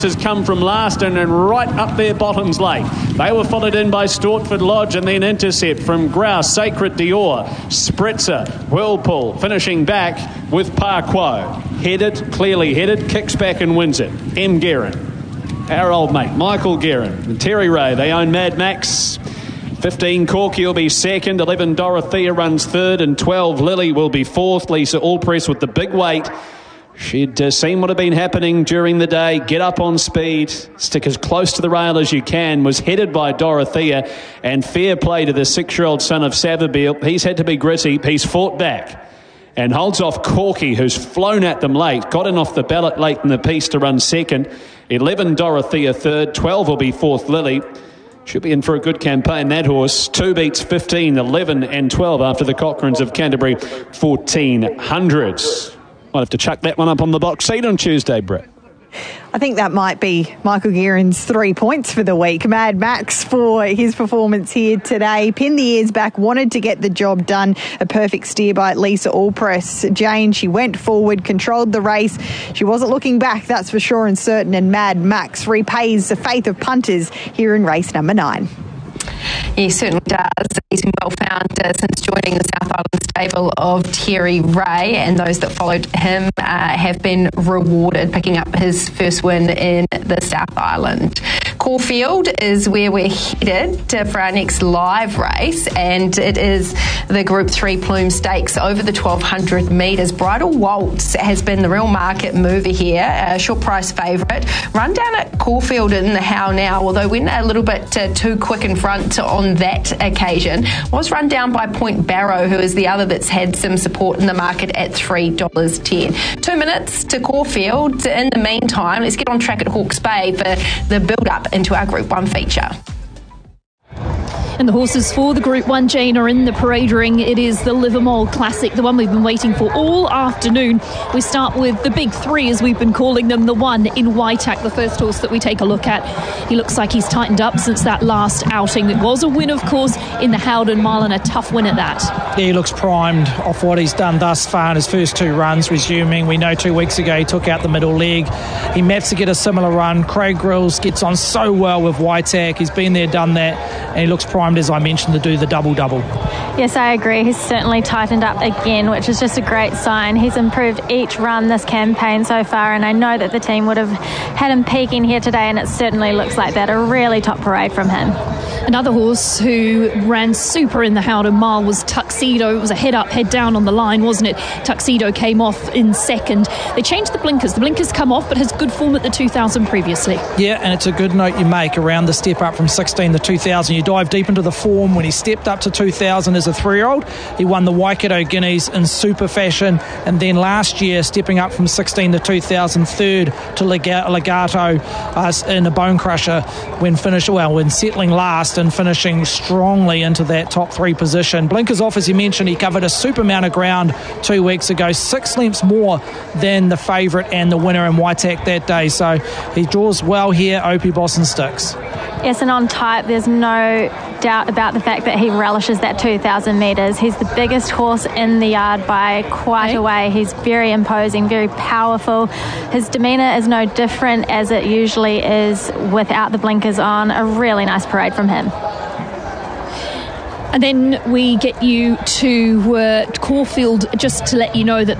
has come from last and right up their bottoms late. They were followed in by Stortford Lodge and then Intercept from Grouse, Sacred Dior, Spritzer, Whirlpool, finishing back with Parquo. Clearly headed, kicks back and wins it. M. Guerin, our old mate, Michael Guerin, and Terry Ray, they own Mad Max. 15 Corky will be second, 11 Dorothea runs third, and 12 Lily will be fourth. Lisa Allpress with the big weight. She'd seen what had been happening during the day, get up on speed, stick as close to the rail as you can, was headed by Dorothea, and fair play to the 6-year-old son of Savabeel. He's had to be gritty, he's fought back and holds off Corky, who's flown at them late, got in off the ballot late in the piece to run second. 11 Dorothea third, 12 will be fourth Lily. Should be in for a good campaign, that horse. 2 beats 15, 11 and 12 after the Cochranes of Canterbury 1400s. Might have to chuck that one up on the box seat on Tuesday, Brett. I think that might be Michael Guerin's 3 points for the week. Mad Max for his performance here today. Pinned the ears back, wanted to get the job done. A perfect steer by Lisa Allpress. Jane, she went forward, controlled the race. She wasn't looking back, that's for sure and certain. And Mad Max repays the faith of punters here in race number 9. He certainly does. He's been well found since joining the South Island stable of Terry Ray, and those that followed him have been rewarded, picking up his first win in the South Island. Caulfield is where we're headed for our next live race, and it is the Group 3 Plume Stakes over the 1,200 metres. Bridal Waltz has been the real market mover here, a short price favourite. Run down at Caulfield in the How Now, although went a little bit too quick in front on that occasion. Was run down by Point Barrow, who is the other that's had some support in the market at $3.10. 2 minutes to Caulfield. In the meantime, let's get on track at Hawke's Bay for the build-up into our Group 1 feature. And the horses for the Group 1, Jane, are in the parade ring. It is the Livermore Classic, the one we've been waiting for all afternoon. We start with the big 3, as we've been calling them, the one in Waitak, the first horse that we take a look at. He looks like he's tightened up since that last outing. It was a win, of course, in the Howden Mile, and a tough win at that. Yeah, he looks primed off what he's done thus far in his first 2 runs, resuming. We know 2 weeks ago he took out the middle leg. He maps to get a similar run. Craig Grills gets on so well with Waitak. He's been there, done that, and he looks primed, as I mentioned, to do the double-double. Yes, I agree. He's certainly tightened up again, which is just a great sign. He's improved each run this campaign so far, and I know that the team would have had him peaking here today, and it certainly looks like that. A really top parade from him. Another horse who ran super in the Howden Mile was Tuxedo. It was a head up, head down on the line, wasn't it? Tuxedo came off in second. They changed the blinkers. The blinkers come off, but has good form at the 2000 previously. Yeah, and it's a good note you make around the step up from 16 to 2000. You dive deep into the form. When he stepped up to 2000 as a 3-year-old, he won the Waikato Guineas in super fashion, and then last year stepping up from 16 to 2000, third to Legato in a Bone Crusher when settling last and finishing strongly into that top 3 position. Blinkers off, as you mentioned. He covered a super amount of ground 2 weeks ago, 6 lengths more than the favourite and the winner in Waitak that day, so he draws well here. Opie Boston Sticks. Yes, and on type, there's no doubt about the fact that he relishes that 2,000 metres. He's the biggest horse in the yard by quite a way. He's very imposing, very powerful. His demeanour is no different as it usually is without the blinkers on. A really nice parade from him. And then we get you to Caulfield, just to let you know that